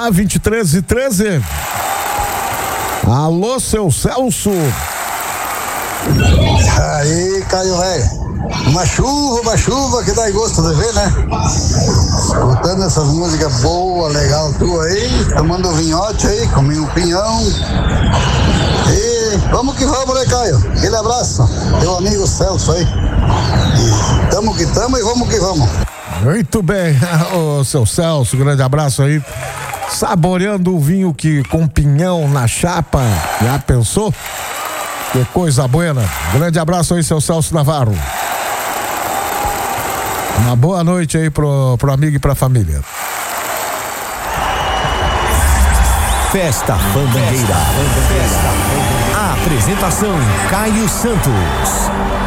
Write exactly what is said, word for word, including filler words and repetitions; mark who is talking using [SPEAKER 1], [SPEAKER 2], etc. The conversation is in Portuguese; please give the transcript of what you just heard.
[SPEAKER 1] lá, vinte e três e treze. Alô, seu Celso.
[SPEAKER 2] Aí, Caio, velho. Uma chuva, uma chuva que dá gosto de ver, né? Escutando essas músicas boas, legal, tu aí, tomando um vinhote aí, comendo um pinhão. E vamos que vamos, né, Caio? Aquele abraço, teu amigo Celso aí. E tamo que tamo e vamos que vamos.
[SPEAKER 1] Muito bem, ô seu Celso, grande abraço aí. Saboreando o vinho que com pinhão na chapa, já pensou? Que coisa buena. Grande abraço aí, seu Celso Navarro. Uma boa noite aí pro, pro amigo e pra família.
[SPEAKER 3] Festa Bandeira. A apresentação Caio Santos.